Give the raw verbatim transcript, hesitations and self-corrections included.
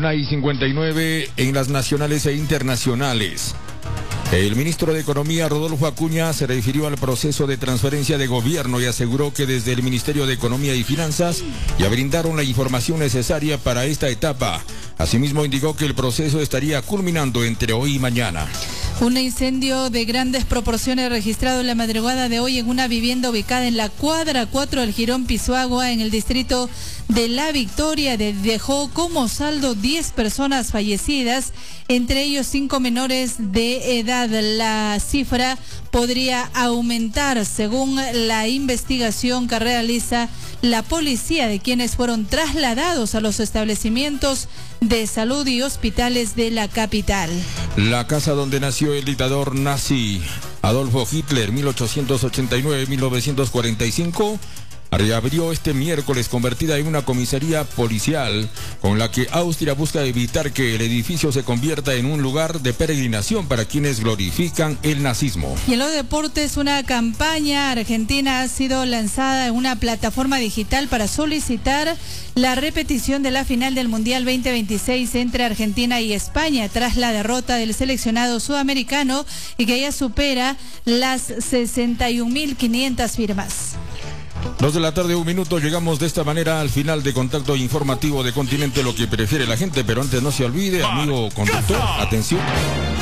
Una y cincuenta y nueve en las nacionales e internacionales. El ministro de Economía, Rodolfo Acuña, se refirió al proceso de transferencia de gobierno y aseguró que desde el Ministerio de Economía y Finanzas ya brindaron la información necesaria para esta etapa. Asimismo, indicó que el proceso estaría culminando entre hoy y mañana. Un incendio de grandes proporciones registrado en la madrugada de hoy en una vivienda ubicada en la cuadra cuatro del Jirón Pisuagua, en el distrito de La Victoria, dejó como saldo diez personas fallecidas, entre ellos cinco menores de edad. La cifra podría aumentar según la investigación que realiza la policía, de quienes fueron trasladados a los establecimientos de salud y hospitales de la capital. La casa donde nació el dictador nazi Adolfo Hitler, mil ochocientos ochenta y nueve a mil novecientos cuarenta y cinco, reabrió este miércoles, convertida en una comisaría policial, con la que Austria busca evitar que el edificio se convierta en un lugar de peregrinación para quienes glorifican el nazismo. Y en los deportes, una campaña argentina ha sido lanzada en una plataforma digital para solicitar la repetición de la final del Mundial veinte veintiséis entre Argentina y España, tras la derrota del seleccionado sudamericano, y que ya supera las sesenta y un mil quinientas firmas. Dos de la tarde, un minuto, llegamos de esta manera al final de Contacto Informativo de Continente, lo que prefiere la gente, pero antes no se olvide, amigo conductor, atención.